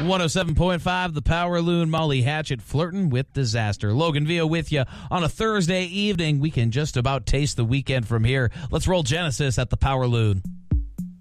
107.5, the Power Loon, Molly Hatchet flirting with disaster. Logan Villa with you on a Thursday evening. We can just about taste the weekend from here. Let's roll Genesis at the Power Loon.